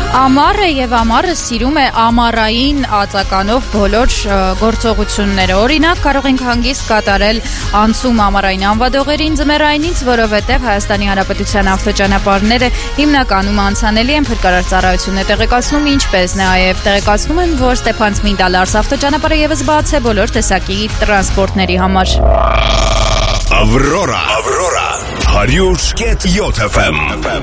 Ամառը եւ ամառը սիրում է ամառային ածականով բոլոր գործողությունները։ Օրինակ կարող ենք հանգիստ կատարել անցում ամառային անվադողերին ձմեռայինից, որովհետեւ Հայաստանի Հանրապետության ավտոճանապարհները հիմնականում անցանելի են, փրկարար ծառայությունն է տեղեկացնում, ինչպես նաեւ տեղեկացնում են, որ Ստեփան-Ցմինդ-Ալարս ավտոճանապարհը եւս բաց է բոլոր տեսակի տրանսպորտների համար։ Ավրորա 100.7 FM